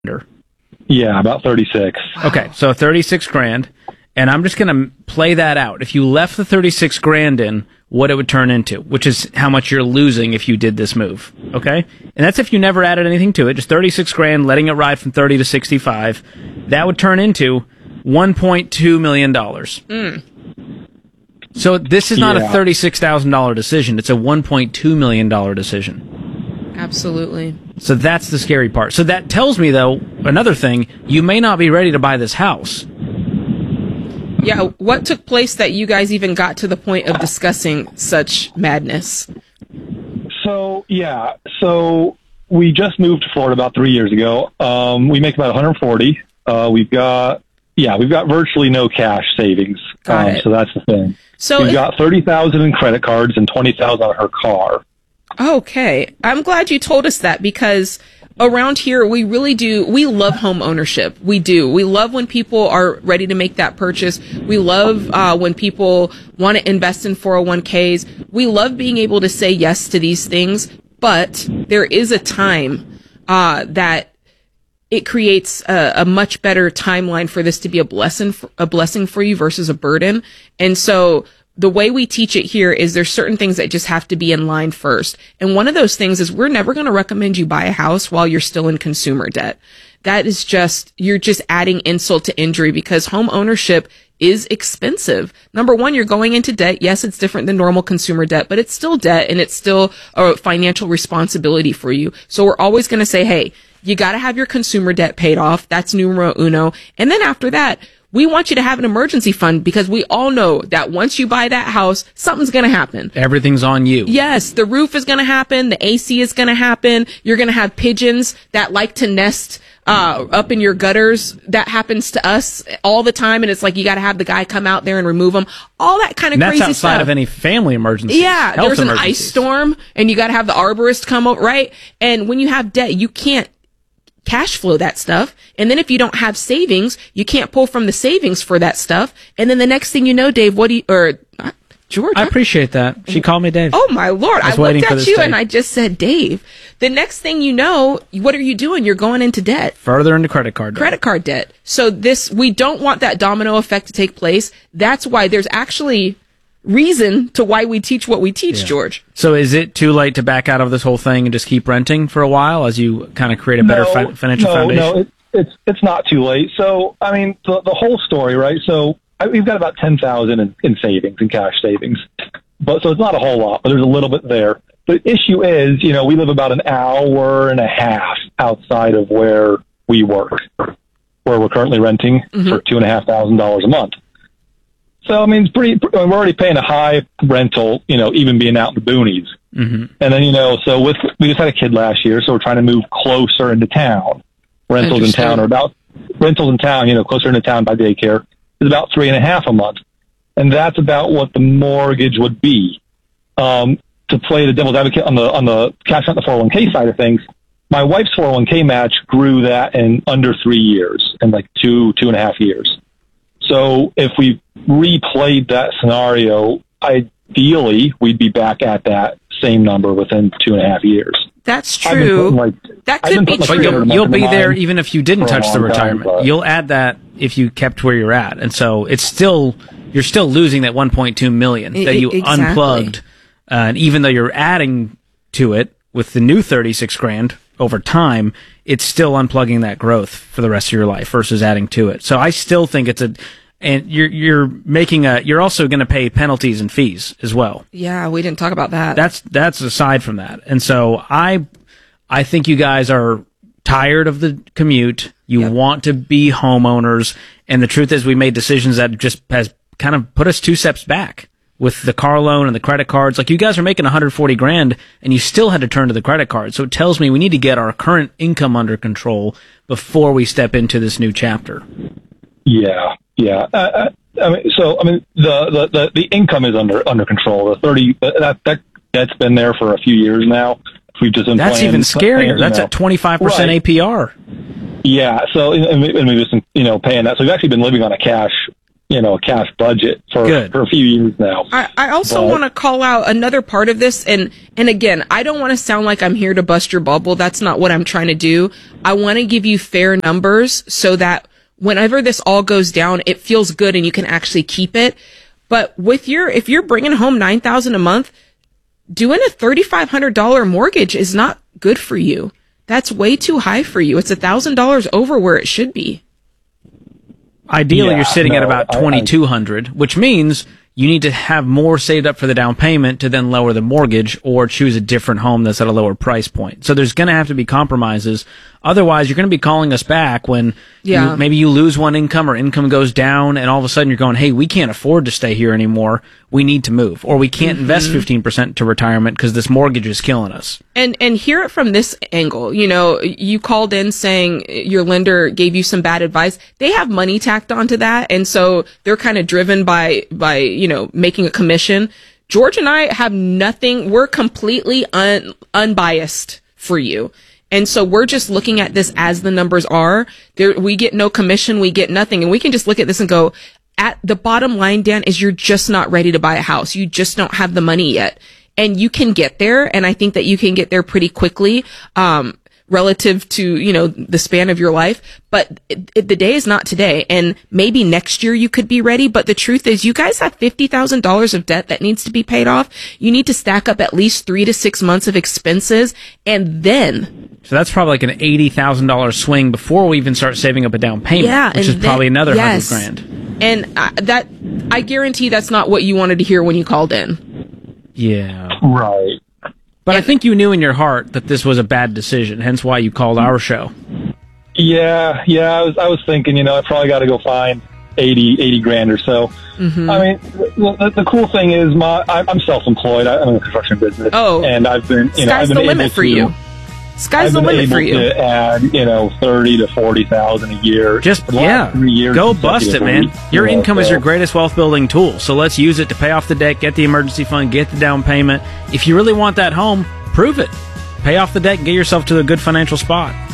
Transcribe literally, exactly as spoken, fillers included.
Yeah, about thirty-six. Okay, so thirty-six grand, and I'm just going to play that out. If you left the thirty-six grand in, what it would turn into, which is how much you're losing if you did this move, okay? And that's if you never added anything to it, just thirty-six grand, letting it ride from thirty to sixty-five. That would turn into one point two million dollars. Mm. So this is not Yeah. a thirty-six thousand dollars decision. It's a one point two million dollars decision. Absolutely. So that's the scary part. So that tells me, though, another thing, you may not be ready to buy this house. Yeah, what took place that you guys even got to the point of discussing such madness? So, yeah, so we just moved to Florida about three years ago. Um, we make about one hundred forty. Uh, we've got, yeah, we've got virtually no cash savings. Got um, it. So that's the thing. So we've if- got thirty thousand dollars in credit cards and twenty thousand dollars on her car. Okay. I'm glad you told us that, because around here, we really do, we love home ownership. We do. We love when people are ready to make that purchase. We love uh, when people want to invest in four oh one k's. We love being able to say yes to these things, but there is a time uh, that it creates a, a much better timeline for this to be a blessing, for, a blessing for you versus a burden. And so the way we teach it here is there's certain things that just have to be in line first. And one of those things is we're never going to recommend you buy a house while you're still in consumer debt. That is just, you're just adding insult to injury, because home ownership is expensive. Number one, you're going into debt. Yes, it's different than normal consumer debt, but it's still debt, and it's still a financial responsibility for you. So we're always going to say, hey, you got to have your consumer debt paid off. That's numero uno. And then after that, we want you to have an emergency fund, because we all know that once you buy that house, something's going to happen. Everything's on you. Yes, the roof is going to happen. The A C is going to happen. You're going to have pigeons that like to nest uh up in your gutters. That happens to us all the time, and it's like you got to have the guy come out there and remove them. All that kind of And that's crazy outside stuff. of any family emergency. Yeah, health there's an ice emergencies. storm, and you got to have the arborist come up, right? And when you have debt, you can't cash flow that stuff. And then if you don't have savings, you can't pull from the savings for that stuff. And then the next thing you know, Dave, what do you, or uh, George? I appreciate that. She called me Dave. Oh my Lord. I was I waiting looked for at this you day. and I just said, Dave. The next thing you know, what are you doing? You're going into debt. Further into credit card debt. Credit card debt. So this, we don't want that domino effect to take place. That's why there's actually reason to why we teach what we teach, Yeah. George. So is it too late to back out of this whole thing and just keep renting for a while as you kind of create a better no, fi- financial no, foundation? No, it, it's it's not too late. So, I mean, the, the whole story, right? So I, we've got about ten thousand dollars in, in savings, in cash savings. But so it's not a whole lot, but there's a little bit there. The issue is, you know, we live about an hour and a half outside of where we work, where we're currently renting Mm-hmm. for two and a half thousand dollars a month. So, I mean, it's pretty, we're already paying a high rental, you know, even being out in the boonies. Mm-hmm. And then, you know, so with, we just had a kid last year, so we're trying to move closer into town. Rentals in town are about, rentals in town, you know, closer into town by daycare is about three and a half a month. And that's about what the mortgage would be. Um, to play the devil's advocate on the, on the cash out the four oh one k side of things, my wife's four oh one k match grew that in under three years, in like two, two and a half years. So if we replayed that scenario, ideally we'd be back at that same number within two and a half years. That's I've been true. putting, like, That I've could been be putting, like, true. But you'll, $300 you'll into be there mine even if you didn't for a touch the long time, retirement. but- You'll add that if you kept where you're at. And so it's still, you're still losing that one point two million E- that you exactly. unplugged. Uh, and even though you're adding to it with the new thirty-six grand over time, it's still unplugging that growth for the rest of your life versus adding to it. So I still think it's a, and you're, you're making a, you're also going to pay penalties and fees as well. Yeah, we didn't talk about that. That's, that's aside from that. And so I, I think you guys are tired of the commute. You Yep. want to be homeowners. And the truth is we made decisions that just has kind of put us two steps back with the car loan and the credit cards. Like you guys are making one hundred forty grand and you still had to turn to the credit card. So it tells me we need to get our current income under control before we step into this new chapter. Yeah, yeah. Uh, I mean, so I mean, the, the, the, the income is under under control. The thirty that that that's been there for a few years now. We've just been That's playing, even scarier. playing, That's know. at twenty-five percent Right. A P R. Yeah. So and we- and we've just been, you know, paying that. So we've actually been living on a cash, you know, a cash budget for, Good. for a few years now. I, I also want to call out another part of this. And, and again, I don't want to sound like I'm here to bust your bubble. That's not what I'm trying to do. I want to give you fair numbers so that whenever this all goes down, it feels good and you can actually keep it. But with your, if you're bringing home nine thousand dollars a month, doing a thirty-five hundred dollars mortgage is not good for you. That's way too high for you. It's one thousand dollars over where it should be. Ideally, Yeah, you're sitting no, at about I- I- twenty-two hundred, which means you need to have more saved up for the down payment to then lower the mortgage or choose a different home that's at a lower price point. So there's going to have to be compromises. Otherwise, you're going to be calling us back when Yeah. you, maybe you lose one income or income goes down, and all of a sudden you're going, hey, we can't afford to stay here anymore. We need to move. Or we can't Mm-hmm. invest fifteen percent to retirement because this mortgage is killing us. And and hear it from this angle. You know, you called in saying your lender gave you some bad advice. They have money tacked onto that, and so they're kind of driven by by you know making a commission. George and I have nothing. We're completely un, unbiased for you. And so we're just looking at this as the numbers are. There, we get no commission, we get nothing, and we can just look at this and go, at the bottom line, Dan, is you're just not ready to buy a house. You just don't have the money yet. And you can get there, and I think that you can get there pretty quickly, um, relative to, you know, the span of your life. But it, it, the day is not today, and maybe next year you could be ready. But the truth is, you guys have fifty thousand dollars of debt that needs to be paid off. You need to stack up at least three to six months of expenses, and then So that's probably like an eighty thousand dollars swing before we even start saving up a down payment, Yeah, which and is probably then- another yes. hundred grand. And uh, that, I guarantee that's not what you wanted to hear when you called in. Yeah. Right. But I think you knew in your heart that this was a bad decision, hence why you called our show. Yeah, yeah. I was I was thinking, you know, I probably got to go find eighty, eighty grand or so. Mm-hmm. I mean, the, the, the cool thing is, my I, I'm self-employed. I, I'm in the construction business. Oh. and I've been, you know, I've Sky's been the able limit for to, you. Sky's I've the been limit able for you. to add, you know, thirty to forty thousand a year. Just, For the last yeah, three years go bust it, man. consecutively, Your you know, income is so- your greatest wealth building tool. So let's use it to pay off the debt, get the emergency fund, get the down payment. If you really want that home, prove it. Pay off the debt and get yourself to a good financial spot.